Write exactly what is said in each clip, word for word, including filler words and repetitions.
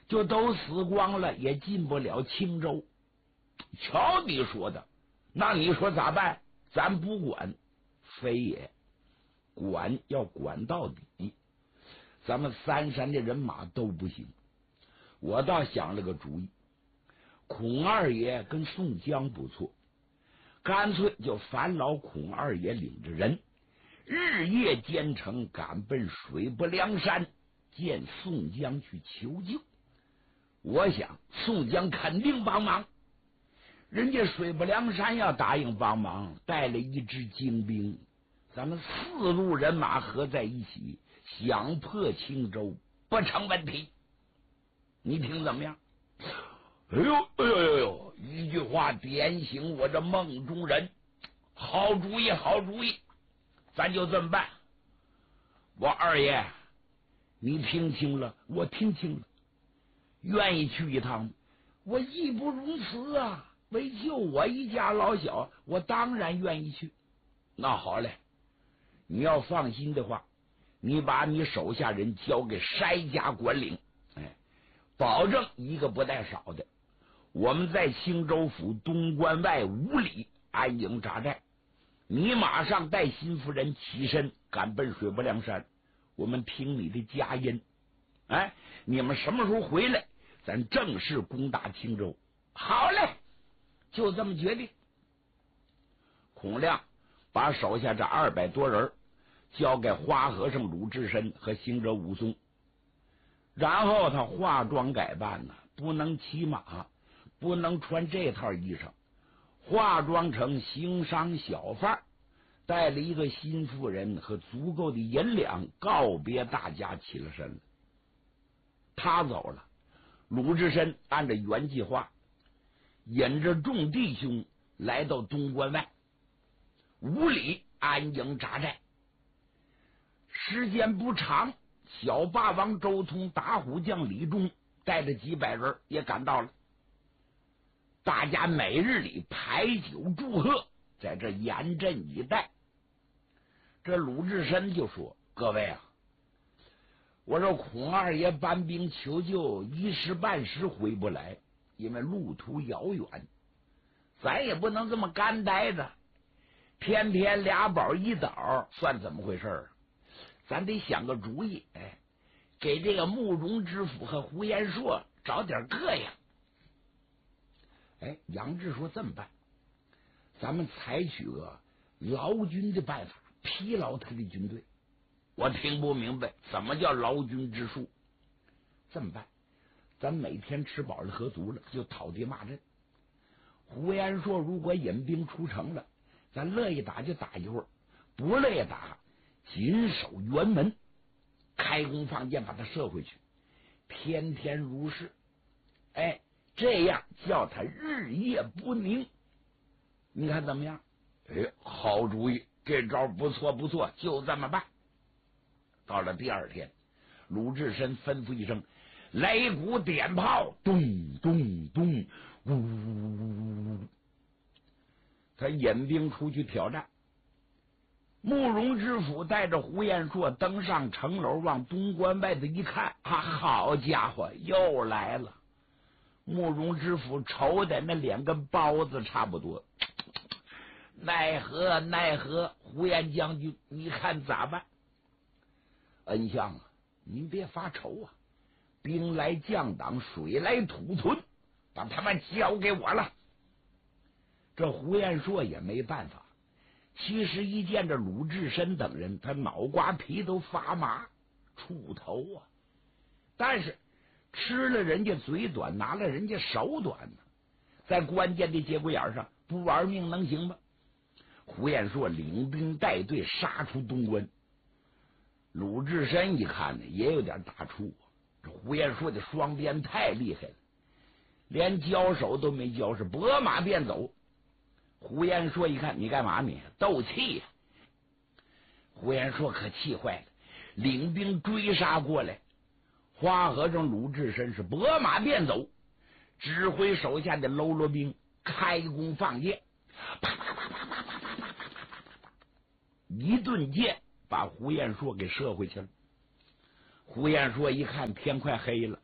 就都死光了，也进不了青州。瞧你说的，那你说咋办？咱不管，非也，管要管到底。咱们三山的人马都不行。我倒想了个主意，孔二爷跟宋江不错，干脆就烦劳孔二爷领着人，日夜兼程赶奔水泊梁山，见宋江去求救。我想宋江肯定帮忙，人家水泊梁山要答应帮忙，带了一支精兵，咱们四路人马合在一起，想破青州不成问题。你听怎么样？哎呦哎呦哎呦！一句话点醒我这梦中人，好主意好主意，咱就这么办。我二爷，你听清了？我听清了。愿意去一趟，我义不容辞啊！为救我一家老小，我当然愿意去。那好嘞，你要放心的话，你把你手下人交给筛家管领，哎，保证一个不带少的。我们在青州府东关外五里安营扎寨，你马上带新夫人起身赶奔水泊梁山，我们听你的佳音。哎，你们什么时候回来？咱正式攻打青州。好嘞，就这么决定。孔亮把手下这二百多人交给花和尚鲁智深和行者武松，然后他化妆改扮呢，不能骑马，不能穿这套衣裳，化妆成行商小贩，带了一个新妇人和足够的银两，告别大家起了身了。他走了，鲁智深按照原计划，引着众弟兄来到东关外五里安营扎寨。时间不长，小霸王周通、打虎将李忠带着几百人也赶到了。大家每日里排酒祝贺，在这严阵以待。这鲁智深就说：“各位啊，我说孔二爷搬兵求救，一时半时回不来，因为路途遥远，咱也不能这么干待着。偏偏俩宝一倒，算怎么回事啊？咱得想个主意，哎，给这个慕容知府和胡延硕找点膈应。”哎，杨志说这么办，咱们采取个劳军的办法，疲劳他的军队。我听不明白怎么叫劳军之术。这么办，咱每天吃饱了喝足了，就讨地骂阵。胡延硕如果引兵出城了，咱乐意打就打一会儿，不乐意打，紧守辕门，开弓放箭把他射回去，天天如是。哎，这样叫他日夜不宁。你看怎么样？哎，好主意，这招不错不错，就这么办。到了第二天，鲁智深吩咐一声，擂鼓点炮，咚咚咚，呜呜呜，他引兵出去挑战。慕容知府带着胡延硕登上城楼，往东关外头一看，啊，好家伙，又来了。慕容知府愁的那脸跟包子差不多，奈何奈何，胡延将军，你看咋办？恩相啊，您别发愁啊，兵来将挡，水来土屯，把他们交给我了。这胡延硕也没办法，其实一见着鲁智深等人，他脑瓜皮都发麻，怵头啊。但是吃了人家嘴短，拿了人家手短呢，在关键的节骨眼上不玩命能行吗？胡延硕领兵带队杀出东关。鲁智深一看呢，也有点打怵。这胡延硕的双鞭太厉害了，连交手都没交，是拨马便走。胡延硕一看，你干嘛你斗气呀、啊？胡延硕可气坏了，领兵追杀过来。花和尚鲁智深是拨马便走，指挥手下的喽啰兵开弓放箭，啪啪啪啪啪啪啪啪啪啪啪，一顿箭把胡延硕给射回去了。胡延硕一看天快黑了，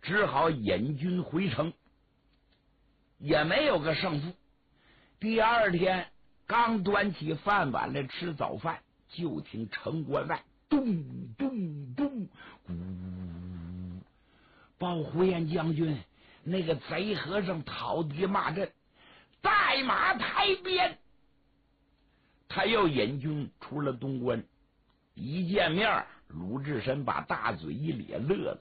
只好引军回城，也没有个胜负。第二天刚端起饭碗来吃早饭，就听城关外咚咚咚，呜！报呼延将军，那个贼和尚讨敌骂阵，带马抬鞭。他又引军出了东关，一见面，鲁智深把大嘴一咧，乐了。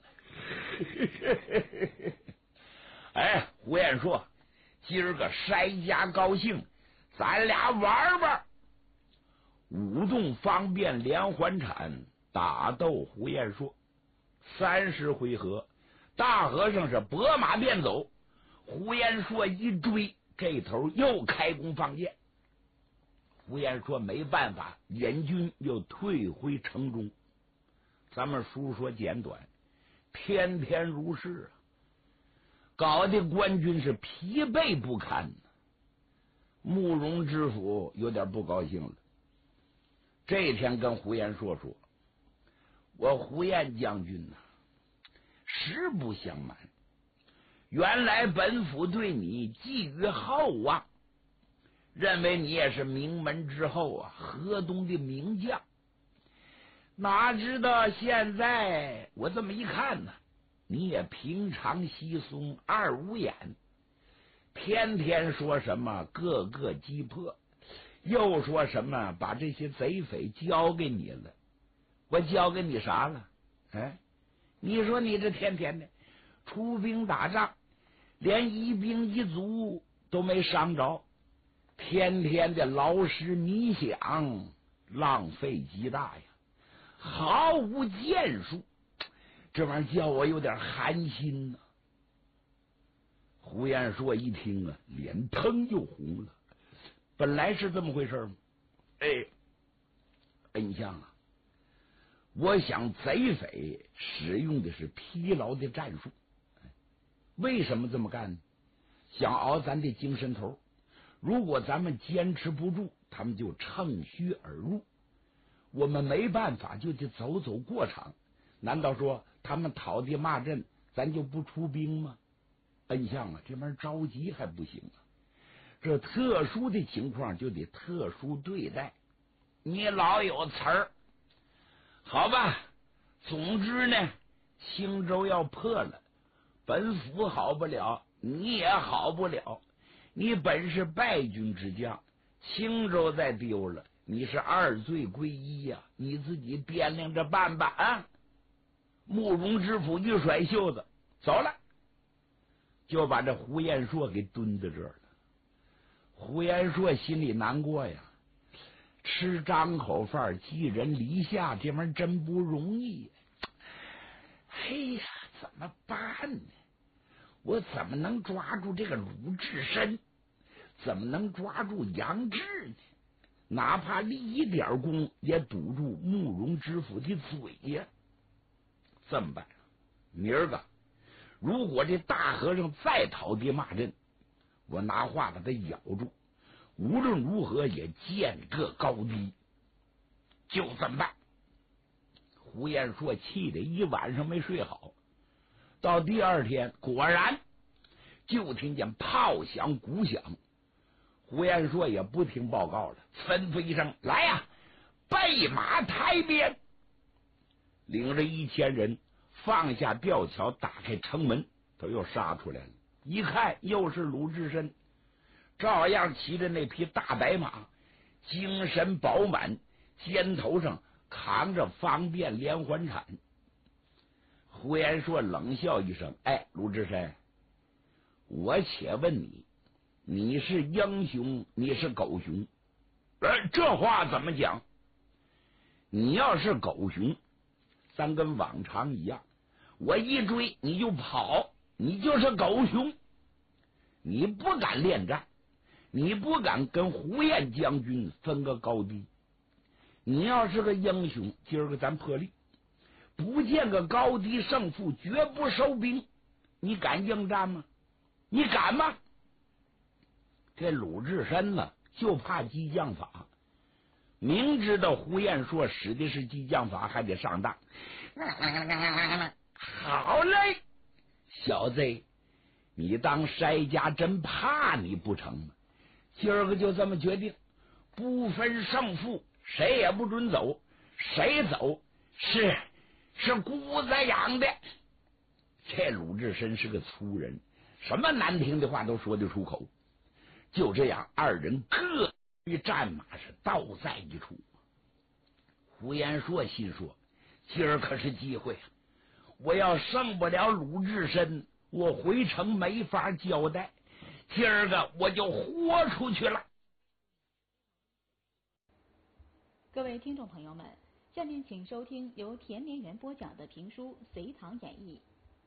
哎，胡彦说，今儿个筛家高兴，咱俩玩玩。舞动方便连环铲，打斗胡彦说，三十回合，大和尚是拨马便走，胡彦说一追，这头又开弓放箭。胡彦说没办法，引军又退回城中。咱们书说简短，天天如是啊，搞得官军是疲惫不堪。慕容知府有点不高兴了，这天跟胡彦说说，我胡彦将军呐、啊，实不相瞒，原来本府对你寄予厚望，认为你也是名门之后啊，河东的名将。哪知道现在我这么一看呢，你也平常稀松，二五眼，天天说什么各个击破，又说什么把这些贼匪交给你了。我交给你啥了？哎，你说你这天天的出兵打仗，连一兵一卒都没伤着，天天的劳师迷想，浪费极大呀，毫无建树，这玩意儿叫我有点寒心呢、啊。胡彦说一听啊，脸腾就红了。本来是这么回事吗？哎，恩相啊，我想贼匪使用的是疲劳的战术。为什么这么干呢？想熬咱的精神头。如果咱们坚持不住，他们就乘虚而入，我们没办法，就得走走过场。难道说他们讨敌骂阵，咱就不出兵吗？恩相啊，这玩意儿着急还不行啊，这特殊的情况就得特殊对待。你老有词儿，好吧？总之呢，青州要破了，本府好不了，你也好不了。你本是败军之将，青州再丢了，你是二罪归一呀、啊！你自己掂量着办吧啊！慕容知府一甩袖子走了，就把这胡彦硕给蹲在这儿了。胡彦硕心里难过呀，吃张口饭寄人篱下，这玩意儿真不容易。哎呀，怎么办呢？我怎么能抓住这个鲁智深？怎么能抓住杨志呢？哪怕立一点功，也堵住慕容知府的嘴呀！这么办？明儿个如果这大和尚再讨敌骂阵，我拿话把他咬住，无论如何也见个高低。就这么办。胡彦硕气得一晚上没睡好，到第二天果然就听见炮响鼓响。胡彦硕也不听报告了，吩咐一声来呀、啊，备马抬鞭，领着一千人放下吊桥，打开城门，他又杀出来了。一看又是鲁智深，照样骑着那匹大白马，精神饱满，肩头上扛着方便连环铲。胡彦硕冷笑一声：哎，鲁智深，我且问你，你是英雄，你是狗熊？呃，这话怎么讲？你要是狗熊，咱跟往常一样，我一追你就跑，你就是狗熊，你不敢恋战，你不敢跟胡彦将军分个高低。你要是个英雄，今儿个咱破例，不见个高低胜负，绝不收兵，你敢应战吗？你敢吗？这鲁智深呢，就怕激将法，明知道胡彦硕使的是激将法，还得上当。好嘞， 小子，你当筛家真怕你不成吗？今儿个就这么决定，不分胜负，谁也不准走，谁走是是姑子养的。这鲁智深是个粗人，什么难听的话都说得出口。就这样，二人各于战马，是倒在一处。胡延硕心说：今儿可是机会啊！我要胜不了鲁智深，我回城没法交代。今儿个我就豁出去了。 各位听众朋友们，下面请收听由田连元播讲的评书《隋唐演义》。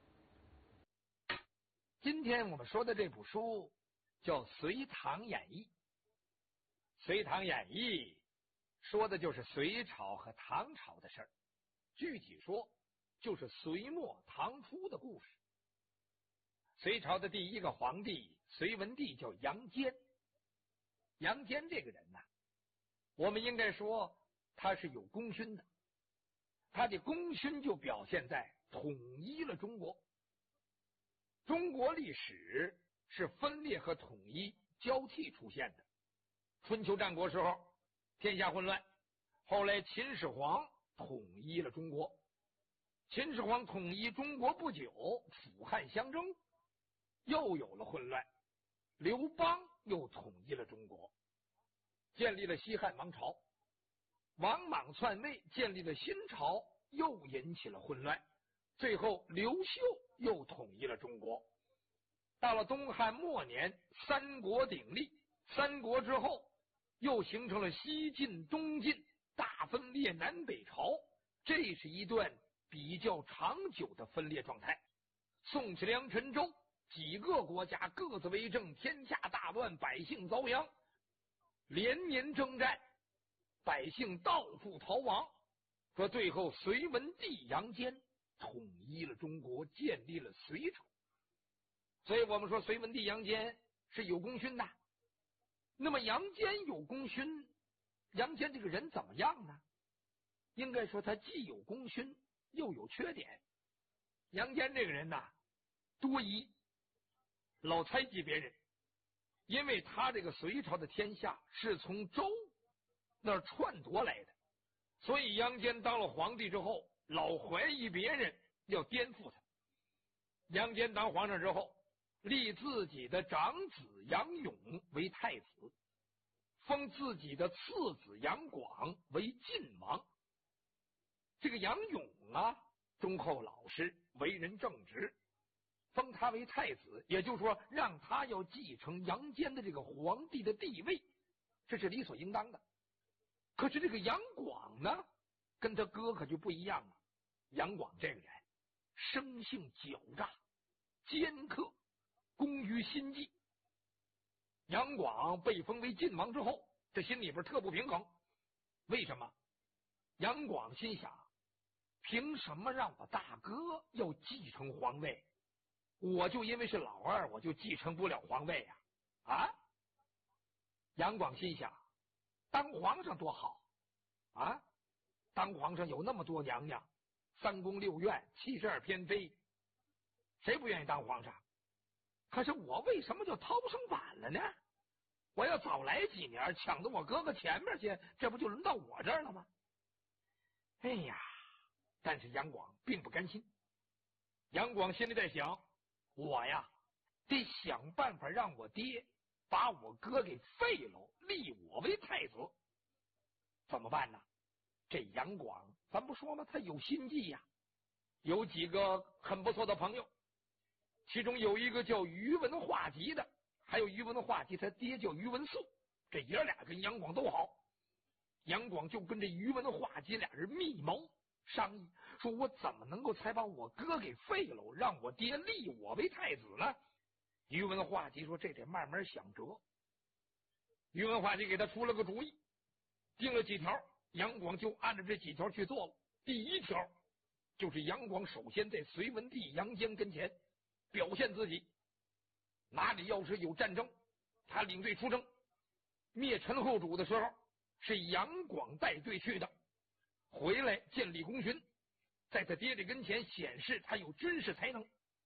今天我们说的这部书叫《隋唐演义》。《隋唐演义》说的就是隋朝和唐朝的事儿，具体说就是隋末唐初的故事。隋朝的第一个皇帝隋文帝叫杨坚。杨坚这个人呢、啊，我们应该说他是有功勋的，他的功勋就表现在统一了中国。中国历史是分裂和统一交替出现的。春秋战国时候天下混乱，后来秦始皇统一了中国。秦始皇统一中国不久，楚汉相争，又有了混乱。刘邦又统一了中国，建立了西汉王朝。王莽篡位，建立了新朝，又引起了混乱。最后刘秀又统一了中国。到了东汉末年，三国鼎立，三国之后又形成了西晋、东晋，大分裂，南北朝。这是一段比较长久的分裂状态。宋齐梁陈周几个国家各自为政，天下大乱，百姓遭殃，连年征战，百姓到处逃亡。说最后隋文帝杨坚统一了中国，建立了隋朝。所以我们说隋文帝杨坚是有功勋的。那么杨坚有功勋，杨坚这个人怎么样呢？应该说他既有功勋又有缺点。杨坚这个人呐，多疑，老猜忌别人。因为他这个隋朝的天下是从周那儿篡夺来的，所以杨坚当了皇帝之后，老怀疑别人，要颠覆他。杨坚当皇上之后，立自己的长子杨勇为太子，封自己的次子杨广为晋王。这个杨勇啊，忠厚老实，为人正直，封他为太子，也就是说让他要继承杨坚的这个皇帝的地位，这是理所应当的。可是这个杨广呢，跟他哥可就不一样了。杨广这个人生性狡诈、奸客，工于心计。杨广被封为晋王之后，这心里边特不平衡。为什么？杨广心想，凭什么让我大哥要继承皇位？我就因为是老二，我就继承不了皇位呀！啊！杨广心想，当皇上多好啊！当皇上有那么多娘娘，三宫六院，七十二偏妃，谁不愿意当皇上？可是我为什么就逃生晚了呢？我要早来几年，抢到我哥哥前面去，这不就轮到我这儿了吗？哎呀！但是杨广并不甘心。杨广心里在想，我呀得想办法让我爹把我哥给废了，立我为太子。怎么办呢？这杨广咱不说吗，他有心计呀。有几个很不错的朋友，其中有一个叫于文化及的，还有于文化及他爹叫于文素，这爷俩跟杨广都好。杨广就跟这于文化及俩人密谋商议，说我怎么能够才把我哥给废了，让我爹立我为太子呢？于文化及说这得慢慢想辙。于文化及给他出了个主意，定了几条，杨广就按照这几条去做了。第一条就是杨广首先在隋文帝杨坚跟前表现自己，哪里要是有战争，他领队出征。灭陈后主的时候是杨广带队去的，回来建立功勋，在他爹的跟前显示他有军事才能。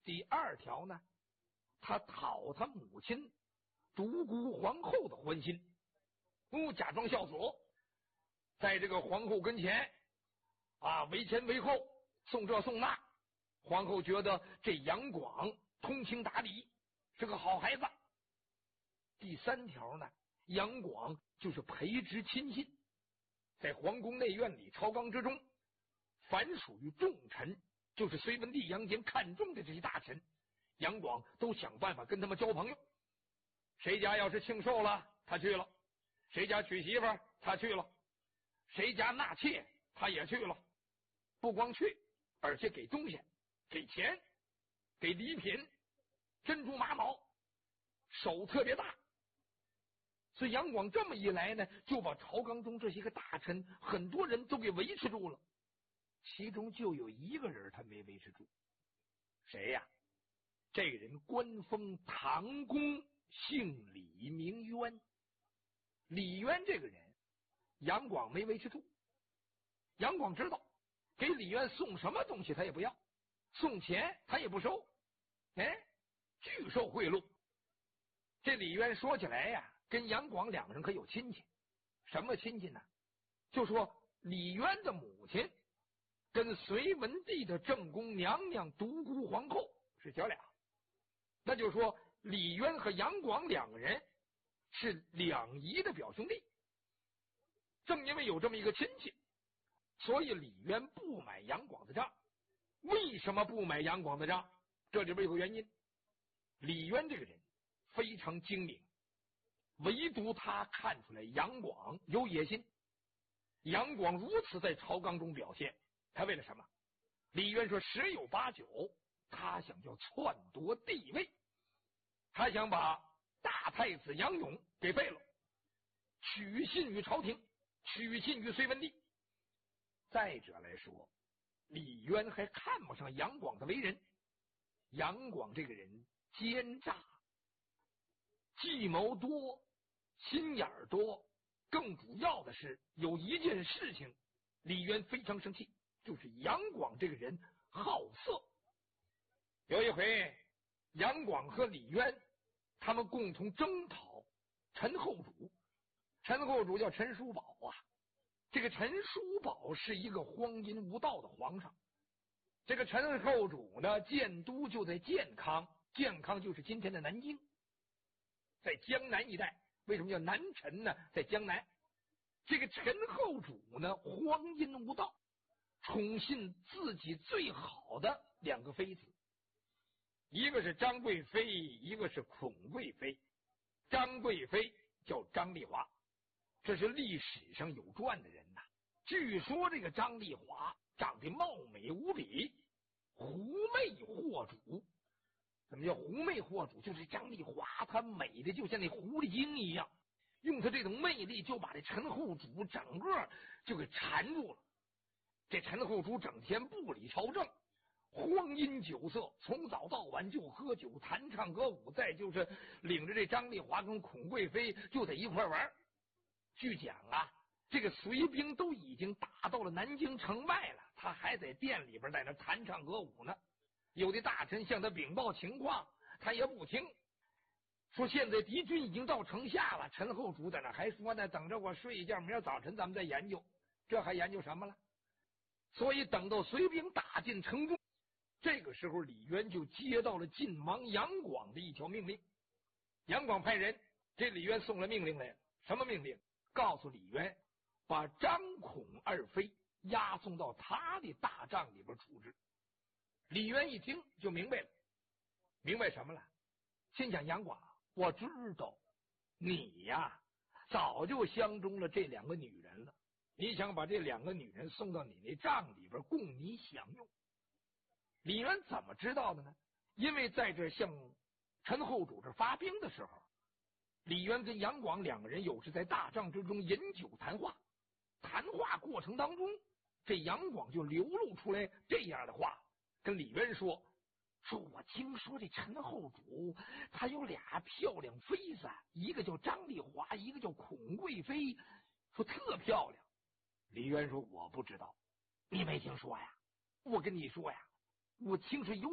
第二条呢，他讨他母亲独孤皇后的欢心，不假装孝子，在这个皇后跟前啊，为前为后，送这送那。皇后觉得这杨广通情达理，是个好孩子。第三条呢，杨广就是培植亲信，在皇宫内院里朝纲之中，凡属于重臣，就是隋文帝杨坚看中的这些大臣，杨广都想办法跟他们交朋友。谁家要是庆寿了，他去了；谁家娶媳妇儿，他去了；谁家纳妾，他也去了。不光去，而且给东西，给钱，给礼品，珍珠玛瑙，手特别大。所以杨广这么一来呢，就把朝纲中这些个大臣很多人都给维持住了，其中就有一个人他没维持住。谁呀？这个人官封唐公，姓李，名渊。李渊这个人杨广没维持住。杨广知道给李渊送什么东西他也不要，送钱他也不收，哎，拒收贿赂。这李渊说起来呀，跟杨广两个人可有亲戚。什么亲戚呢？就说李渊的母亲跟隋文帝的正宫娘娘独孤皇后是姐俩，那就是说李渊和杨广两个人是两姨的表兄弟。正因为有这么一个亲戚，所以李渊不买杨广的账。为什么不买杨广的账？这里边有个原因。李渊这个人非常精明，唯独他看出来杨广有野心。杨广如此在朝纲中表现，他为了什么？李渊说十有八九他想要篡夺帝位，他想把大太子杨勇给废了，取信于朝廷，取信于隋文帝。再者来说，李渊还看不上杨广的为人。杨广这个人奸诈，计谋多，心眼儿多，更主要的是有一件事情李渊非常生气，就是杨广这个人好色。有一回杨广和李渊他们共同征讨陈后主，陈后主叫陈叔宝啊。这个陈叔宝是一个荒淫无道的皇上。这个陈后主呢，建都就在建康，建康就是今天的南京，在江南一带。为什么叫南陈呢？在江南。这个陈后主呢，荒淫无道，宠信自己最好的两个妃子，一个是张贵妃，一个是孔贵妃。张贵妃叫张丽华，这是历史上有传的人呐。据说这个张丽华长得貌美无比，狐媚惑主。怎么叫狐媚惑主？就是张丽华她美的就像那狐狸精一样，用她这种魅力就把这陈后主整个就给缠住了。这陈后主整天不理朝政，荒淫酒色，从早到晚就喝酒弹唱歌舞，再就是领着这张丽华跟孔贵妃就在一块玩。据讲啊，这个隋兵都已经打到了南京城外了，他还在店里边在那弹唱歌舞呢。有的大臣向他禀报情况，他也不听，说现在敌军已经到城下了。陈后主在那还说呢，等着我睡一觉，明儿早晨咱们再研究。这还研究什么了？所以等到隋兵打进城中，这个时候李渊就接到了晋王杨广的一条命令。杨广派人这李渊送了命令来了。什么命令？告诉李渊，把张孔二妃押送到他的大帐里边处置。李渊一听就明白了，明白什么了？心想杨广，我知道你呀早就相中了这两个女人了，你想把这两个女人送到你那帐里边供你享用。李渊怎么知道的呢？因为在这向陈后主这发兵的时候，李渊跟杨广两个人有时在大帐之中饮酒谈话，谈话过程当中，这杨广就流露出来这样的话，跟李渊说：“说我听说这陈后主他有俩漂亮妃子，一个叫张丽华，一个叫孔贵妃，说特漂亮。”李渊说：“我不知道，你没听说呀？我跟你说呀，我听说有